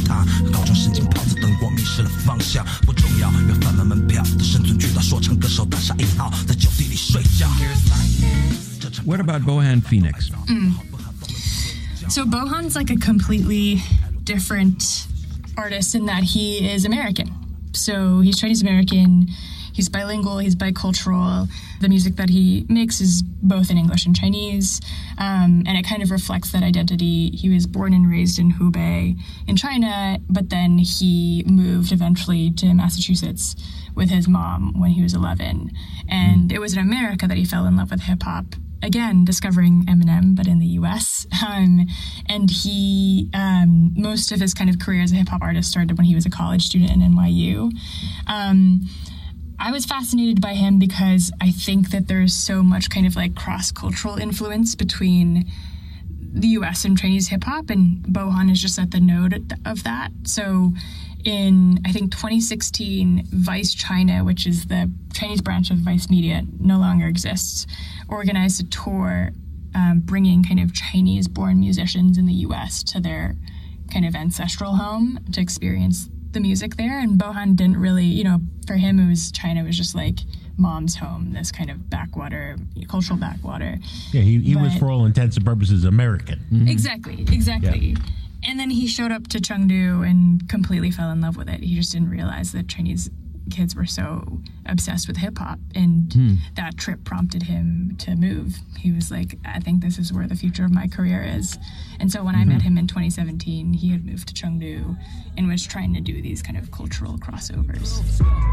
他，高中神经泡着灯光迷失了方向，不重要，要贩卖门票的生存巨大说唱歌手打上引号，在酒地里睡觉。 What about Bohan Phoenix? So Bohan's like a completely different artist in that he is American. So he's Chinese American, he's bilingual, he's bicultural. The music that he makes is both in English and Chinese, and it kind of reflects that identity. He was born and raised in Hubei in China, but then he moved eventually to Massachusetts with his mom when he was 11. And it was in America that he fell in love with hip-hop. Again, discovering Eminem, but in the U.S. And he, most of his kind of career as a hip-hop artist started when he was a college student in NYU. I was fascinated by him because I think that there's so much kind of like cross-cultural influence between the U.S. and Chinese hip-hop, and Bohan is just at the node of that. So in, I think, 2016, Vice China, which is the Chinese branch of Vice Media, no longer exists, organized a tour bringing kind of Chinese-born musicians in the U.S. to their kind of ancestral home to experience the music there. And Bohan didn't really, you know, for him, China was just like mom's home, this kind of backwater, cultural backwater. Yeah, he was, for all intents and purposes, American. Mm-hmm. Exactly. Yeah. And then he showed up to Chengdu and completely fell in love with it. He just didn't realize that Chinese kids were so obsessed with hip-hop, and that trip prompted him to move. He was like, I think this is where the future of my career is. And so when I met him in 2017, he had moved to Chengdu and was trying to do these kind of cultural crossovers.